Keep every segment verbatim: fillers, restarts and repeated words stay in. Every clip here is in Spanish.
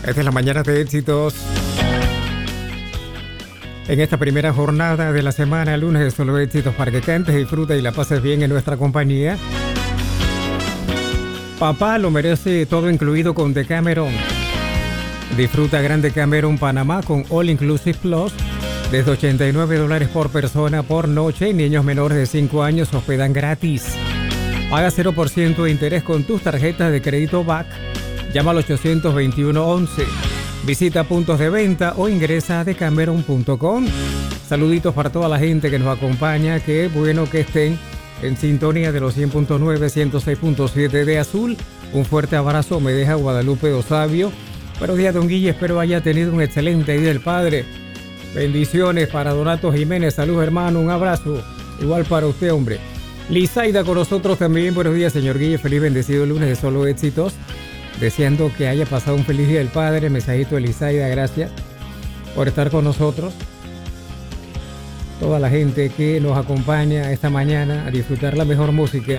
Esta es la mañana de éxitos. En esta primera jornada de la semana, lunes de solo éxitos para que cantes, disfruta y la pases bien en nuestra compañía. Papá lo merece todo incluido con Decameron. Disfruta Gran Decameron Panamá con All Inclusive Plus desde ochenta y nueve dólares por persona por noche. Niños menores de cinco años hospedan gratis. Paga cero por ciento de interés con tus tarjetas de crédito B A C. Llama al ochocientos veintiuno once. Visita puntos de venta o ingresa a decameron punto com. Saluditos para toda la gente que nos acompaña. Qué bueno que estén en sintonía de los cien punto nueve, ciento seis punto siete de Azul. Un fuerte abrazo me deja Guadalupe Osavio. Buenos días, don Guille. Espero haya tenido un excelente día del Padre. Bendiciones para Donato Jiménez. Salud, hermano. Un abrazo. Igual para usted, hombre. Lizaida con nosotros también. Buenos días, señor Guille. Feliz bendecido lunes de solo éxitos. Deseando que haya pasado un feliz día del Padre. Mensajito de Lizaida, gracias por estar con nosotros. Toda la gente que nos acompaña esta mañana a disfrutar la mejor música.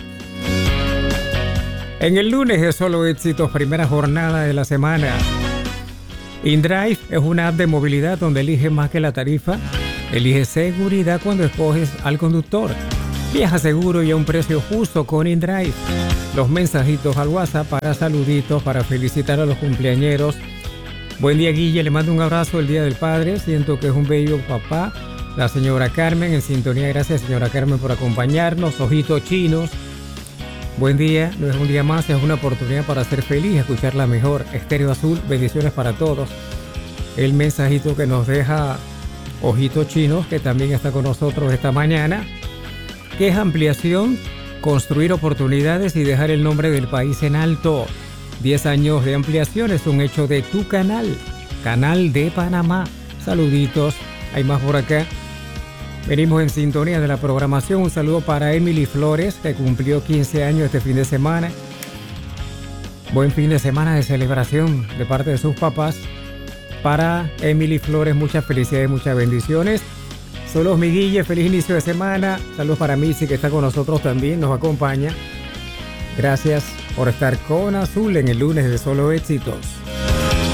En el lunes de solo éxitos, primera jornada de la semana. InDrive es una app de movilidad donde eliges más que la tarifa. Elige seguridad cuando escoges al conductor. Viaja seguro y a un precio justo con InDrive. Los mensajitos al WhatsApp para saluditos, para felicitar a los cumpleañeros. Buen día, Guille, le mando un abrazo el Día del Padre. Siento que es un bello papá. La señora Carmen en sintonía. Gracias, señora Carmen, por acompañarnos. Ojitos chinos. Buen día, no es un día más, es una oportunidad para ser feliz, escuchar la mejor. Estéreo Azul, bendiciones para todos. El mensajito que nos deja Ojitos Chinos, que también está con nosotros esta mañana. ¿Qué es ampliación? Construir oportunidades y dejar el nombre del país en alto. diez años de ampliación es un hecho de tu canal, Canal de Panamá. Saluditos, hay más por acá. Venimos en sintonía de la programación. Un saludo para Emily Flores, que cumplió quince años este fin de semana. Buen fin de semana de celebración de parte de sus papás. Para Emily Flores, muchas felicidades, muchas bendiciones. Saludos, mi Guille, feliz inicio de semana. Saludos para Missy, que está con nosotros también, nos acompaña. Gracias por estar con Azul en el lunes de Solo Éxitos.